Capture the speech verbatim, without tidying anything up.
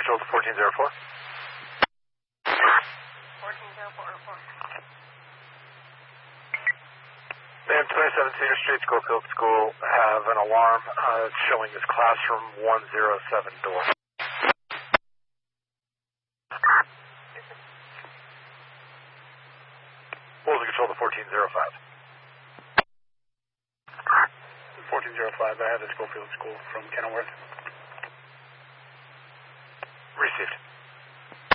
control to fourteen zero four. fourteen zero four four. Ma'am, twenty-seven Cedar Street, Schofield School, have an alarm uh, showing this classroom one zero seven door. What was the control to fourteen zero five? fourteen zero five, I have the Schofield School from Kenilworth.